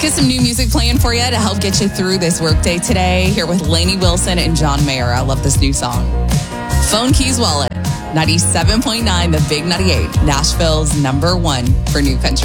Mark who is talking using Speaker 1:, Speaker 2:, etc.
Speaker 1: Get some new music playing for you to help get you through this workday today. Here with Lainey Wilson and John Mayer. I love this new song. Phone Keys Wallet, 97.9, the Big 98, Nashville's #1 for new country.